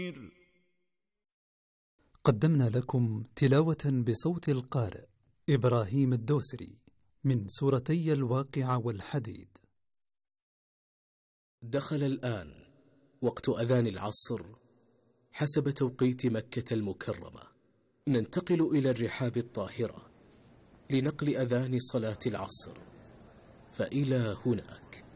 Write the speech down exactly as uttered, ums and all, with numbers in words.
قدمنا لكم تلاوة بصوت القارئ إبراهيم الدوسري من سورتي الواقعة والحديد. دخل الآن وقت أذان العصر حسب توقيت مكة المكرمة. ننتقل إلى الرحاب الطاهرة لنقل أذان صلاة العصر، فإلى هناك.